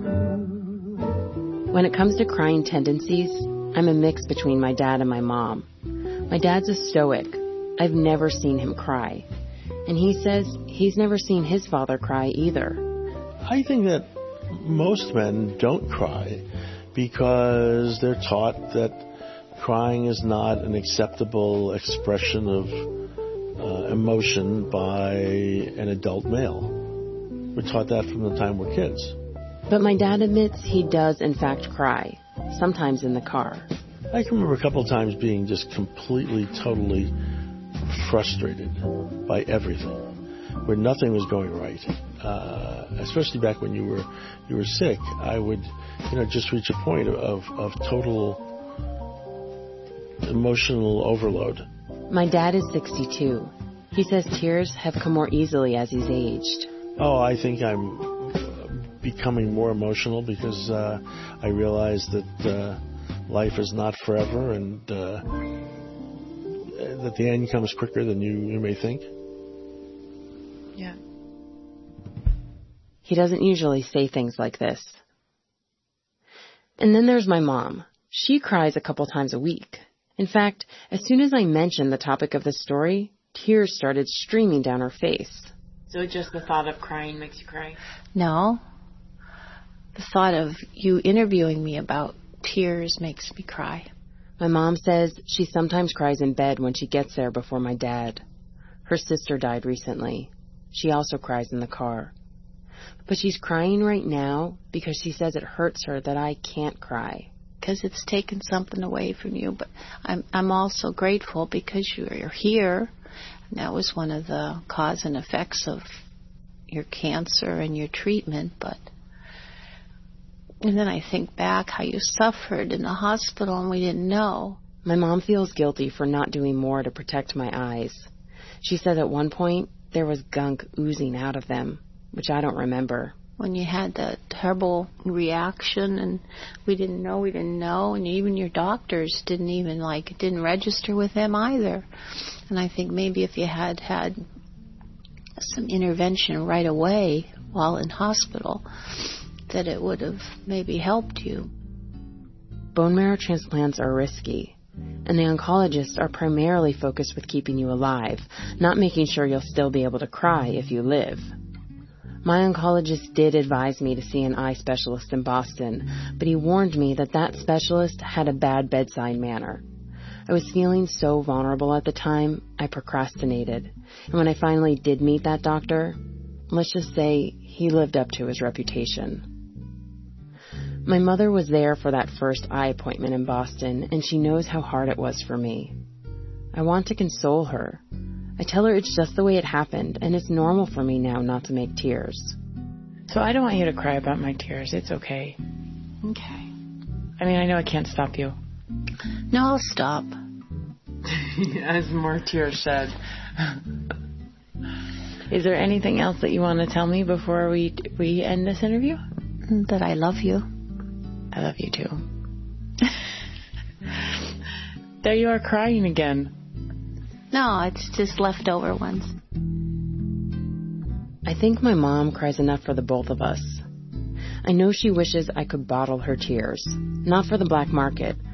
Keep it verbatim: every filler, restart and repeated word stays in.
When it comes to crying tendencies, I'm a mix between my dad and my mom. My dad's a stoic. I've never seen him cry. And he says he's never seen his father cry either. I think that most men don't cry because they're taught that crying is not an acceptable expression of uh, emotion by an adult male. We're taught that from the time we're kids. But my dad admits he does in fact cry, sometimes in the car. I can remember a couple of times being just completely, totally frustrated by everything, where nothing was going right. Uh, especially back when you were you were sick, I would, you know, just reach a point of, of total emotional overload. My dad is sixty-two. He says tears have come more easily as he's aged. Oh, I think I'm becoming more emotional because uh, I realize that uh, life is not forever and uh, that the end comes quicker than you, you may think. Yeah. He doesn't usually say things like this. And then there's my mom. She cries a couple times a week. In fact, as soon as I mentioned the topic of the story, tears started streaming down her face. So just the thought of crying makes you cry? No. The thought of you interviewing me about tears makes me cry. My mom says she sometimes cries in bed when she gets there before my dad. Her sister died recently. She also cries in the car. But she's crying right now because she says it hurts her that I can't cry. Because it's taken something away from you. But I'm I'm also grateful because you're here. And that was one of the cause and effects of your cancer and your treatment. But and then I think back how you suffered in the hospital and we didn't know. My mom feels guilty for not doing more to protect my eyes. She said at one point there was gunk oozing out of them, which I don't remember. When you had that terrible reaction and we didn't know, we didn't know, and even your doctors didn't even, like, it didn't register with them either. And I think maybe if you had had some intervention right away while in hospital, that it would have maybe helped you. Bone marrow transplants are risky, and the oncologists are primarily focused with keeping you alive, not making sure you'll still be able to cry if you live. My oncologist did advise me to see an eye specialist in Boston, but he warned me that that specialist had a bad bedside manner. I was feeling so vulnerable at the time, I procrastinated. And when I finally did meet that doctor, let's just say he lived up to his reputation. My mother was there for that first eye appointment in Boston, and she knows how hard it was for me. I want to console her. I tell her it's just the way it happened, and it's normal for me now not to make tears. So I don't want you to cry about my tears. It's okay. Okay. I mean, I know I can't stop you. No, I'll stop. As more tears shed. Is there anything else that you want to tell me before we we end this interview? That I love you. I love you too. There you are crying again. No, it's just leftover ones. I think my mom cries enough for the both of us. I know she wishes I could bottle her tears, not for the black market,